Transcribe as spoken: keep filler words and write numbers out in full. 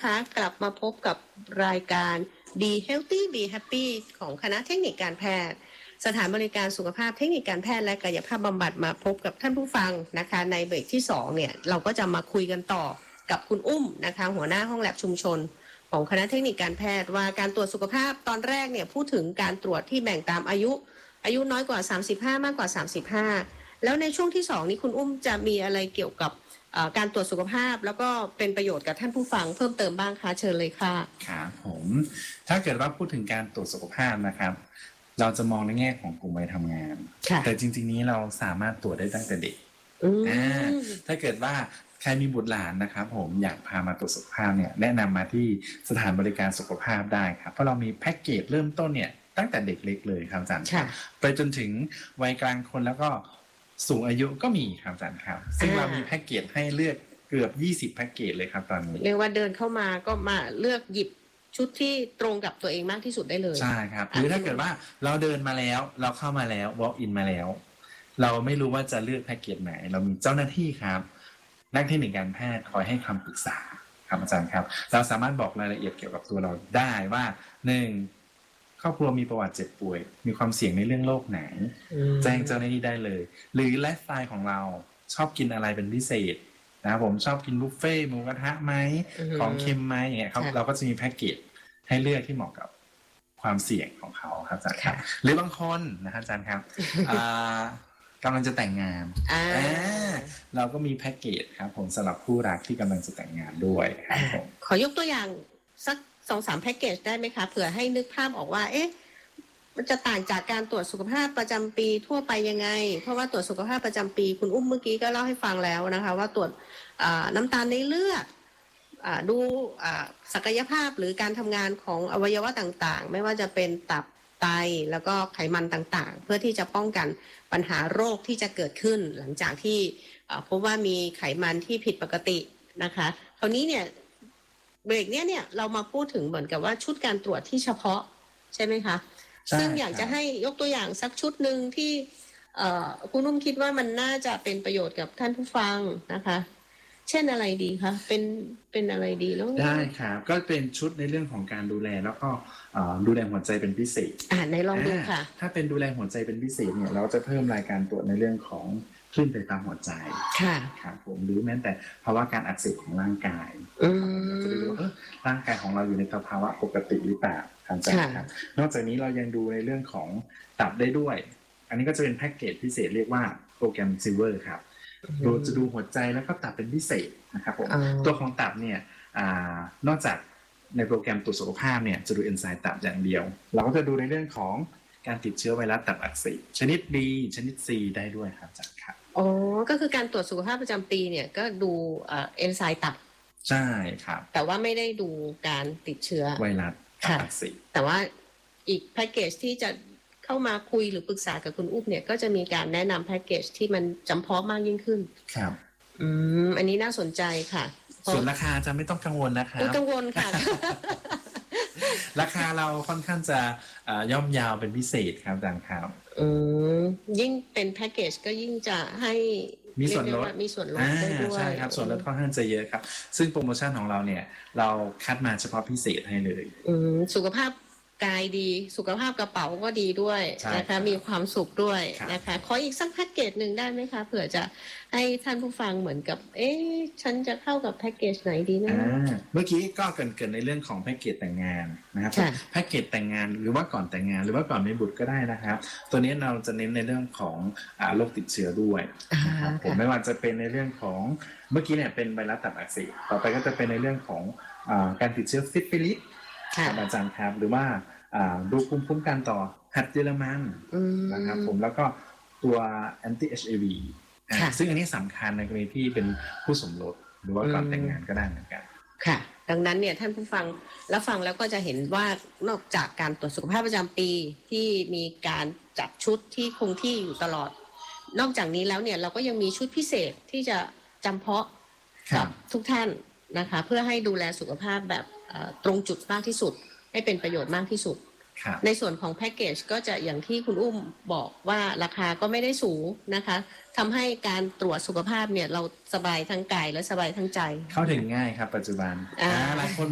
นะคะกลับมาพบกับรายการ Be Healthy Be Happy ของคณะเทคนิคการแพทย์สถานบริการสุขภาพเทคนิคการแพทย์และกายภาพบำบัดมาพบกับท่านผู้ฟังนะคะในเบรกที่สองเนี่ยเราก็จะมาคุยกันต่อกับคุณอุ้มนะคะหัวหน้าห้องแลบชุมชนของคณะเทคนิคการแพทย์ว่าการตรวจสุขภาพตอนแรกเนี่ยพูดถึงการตรวจที่แบ่งตามอายุอายุน้อยกว่าสามสิบห้ามากกว่าสามสิบห้าแล้วในช่วงที่สองนี้คุณอุ้มจะมีอะไรเกี่ยวกับการตรวจสุขภาพแล้วก็เป็นประโยชน์กับท่านผู้ฟังเพิ่มเติมบ้างคะเชิญเลยค่ะครับผมถ้าเกิดว่าพูดถึงการตรวจสุขภาพนะครับเราจะมองในแง่ของกลุ่มวัยทำงานแต่จริงๆนี้เราสามารถตรวจได้ตั้งแต่เด็กอ่าถ้าเกิดว่าใครมีบุตรหลานนะครับผมอยากพามาตรวจสุขภาพเนี่ยแนะนำมาที่สถานบริการสุขภาพได้ครับเพราะเรามีแพ็กเกจเริ่มต้นเนี่ยตั้งแต่เด็กเล็กเลยครับอาจารย์ไปจนถึงวัยกลางคนแล้วก็สูงอายุก็มีครับอาจารย์ครับซึ่งเรามีแพ็กเกจให้เลือกเกือบยี่สิบแพ็กเกจเลยครับตอนนี้เรียกว่าเดินเข้ามาก็มาเลือกหยิบชุดที่ตรงกับตัวเองมากที่สุดได้เลยใช่ครับหรือถ้าเกิดว่าเราเดินมาแล้วเราเข้ามาแล้ว walk in มาแล้วเราไม่รู้ว่าจะเลือกแพ็กเกจไหนเรามีเจ้าหน้าที่ครับนักเทคนิคการแพทย์คอยให้คำปรึกษาครับอาจารย์ครับเราสามารถบอกรายละเอียดเกี่ยวกับตัวเราได้ว่าหนึ่งครอบครัวมีประวัติเจ็บป่วยมีความเสี่ยงในเรื่องโรคไหนแจ้งเจ้าหน้าที่ได้เลยหรือไลฟ์สไตล์ของเราชอบกินอะไรเป็นพิเศษนะผมชอบกินบุฟเฟ่ต์หมูกระทะไหมของเค็มไหมอย่างเงี้ยครับเราก็จะมีแพ็กเกจให้เลือกที่เหมาะกับความเสี่ยงของเขาครับอาจารย์ครับหรือบางคนนะครับอาจารย์ครับกำลังจะแต่งงานเราก็มีแพ็กเกจครับผมสำหรับคู่รักที่กำลังจะแต่งงานด้วยครับผมขอยกตัวอย่างสักสองสามแพ็กเกจได้ไหมคะเผื่อให้นึกภาพออกว่าเอ๊ะมันจะต่างจากการตรวจสุขภาพประจำปีทั่วไปยังไงเพราะว่าตรวจสุขภาพประจำปีคุณอุ้มเมื่อกี้ก็เล่าให้ฟังแล้วนะคะว่าตรวจน้ำตาลในเลือดดูศักยภาพหรือการทำงานของอวัยวะต่างๆไม่ว่าจะเป็นตับไตแล้วก็ไขมันต่างๆเพื่อที่จะป้องกันปัญหาโรคที่จะเกิดขึ้นหลังจากที่พบว่ามีไขมันที่ผิดปกตินะคะคราวนี้เนี่ยเบรกเนี้ยเนี่ยเรามาพูดถึงเหมือนกับว่าชุดการตรวจที่เฉพาะใช่ไหมคะซึ่งอยากจะให้ยกตัวอย่างสักชุดหนึ่งที่คุณนุ่มคิดว่ามันน่าจะเป็นประโยชน์กับท่านผู้ฟังนะคะเช่นอะไรดีคะเป็นเป็นอะไรดีแล้วได้ครับก็เป็นชุดในเรื่องของการดูแลแล้วก็ดูแลหัวใจเป็นพิเศษอ่าในลองดูค่ะถ้าเป็นดูแลหัวใจเป็นพิเศษเนี่ยเราจะเพิ่มรายการตรวจในเรื่องของคลื่นไฟฟ้าหัวใจค่ะครับผมหรือแม้แต่ภาวะการอักเสบของร่างกายจะดูว่าร่างกายของเราอยู่ในภาวะปกติหรือเปล่าครับครับนอกจากนี้เรายังดูในเรื่องของตับได้ด้วยอันนี้ก็จะเป็นแพ็กเกจพิเศษเรียกว่าโปรแกรมซิลเวอร์ครับโดยจะดูหัวใจแล้วก็ตับเป็นพิเศษนะครับผมตัวของตับเนี่ยนอกจากในโปรแกรมตรวจสุขภาพเนี่ยจะดูเอนไซม์ตับอย่างเดียวเราก็จะดูในเรื่องของการติดเชื้อไวรัสตับอักเสบชนิด B ชนิด C ได้ด้วยครับอาจารย์ครับอ๋อก็คือการตรวจสุขภาพประจำปีเนี่ยก็ดูเอนไซม์ตับใช่ครับแต่ว่าไม่ได้ดูการติดเชื้อไวรัสตับอักเสบแต่ว่าอีกแพ็กเกจที่จะเข้ามาคุยหรือปรึกษากับคุณอุ้มเนี่ยก็จะมีการแนะนำแพ็กเกจที่มันจำเพาะมากยิ่งขึ้นครับอืมอันนี้น่าสนใจค่ะส่วนราคาจะไม่ต้องกังวลนะครับไม่กังวลค่ะราคาเราค่อนข้างจะย่อมยาวเป็นพิเศษครับอาจารย์ครับอืมยิ่งเป็นแพ็กเกจก็ยิ่งจะให้มีส่วนลดมีส่วนลดได้ด้วยใช่ครับส่วนลดค่อนข้างจะเยอะครับซึ่งโปรโมชั่นของเราเนี่ยเราคัดมาเฉพาะพิเศษให้เลยอืมสุขภาพกายดีสุขภาพกระเป๋าก็ดีด้วยนะคะมีความสุขด้วยนะคะขออีกสักแพ็กเกจหนึ่งได้ไหมคะเผื่อจะให้ท่านผู้ฟังเหมือนกับเอ๊ะฉันจะเข้ากับแพ็กเกจไหนดีนะเมื่อกี้ก็เกริ่นๆในเรื่องของแพ็กเกจแต่งงานนะครับแพ็กเกจแต่งงานหรือว่าก่อนแต่งงานหรือว่าก่อนมีบุตรก็ได้นะครับตัวนี้เราจะเน้นในเรื่องของโรคติดเชื้อด้วยนะครับผมไม่ว่าจะเป็นในเรื่องของเมื่อกี้เนี่ยเป็นไวรัสตับอักเสบต่อไปก็จะเป็นในเรื่องของการติดเชื้อซิฟิลิสอาจารย์ครับหรือว่าดูภูมิคุ้มกันต่อหัดเยอรมันนะครับผมแล้วก็ตัว anti เอช ไอ วี ซึ่งอันนี้สำคัญในกรณีที่เป็นผู้สมรสหรือว่าก่อนแต่งงานก็ได้เหมือนกันค่ะดังนั้นเนี่ยท่านผู้ฟังแล้วฟังแล้วก็จะเห็นว่านอกจากการตรวจสุขภาพประจำปีที่มีการจัดชุดที่คงที่อยู่ตลอดนอกจากนี้แล้วเนี่ยเราก็ยังมีชุดพิเศษที่จะจำเพาะกับทุกท่านนะคะเพื่อให้ดูแลสุขภาพแบบตรงจุดมากที่สุดให้เป็นประโยชน์มากที่สุดในส่วนของแพ็กเกจก็จะอย่างที่คุณอุ้มบอกว่าราคาก็ไม่ได้สูงนะคะทำให้การตรวจสุขภาพเนี่ยเราสบายทั้งกายและสบายทั้งใจเข้าถึงง่ายครับปัจจุบันหลายคน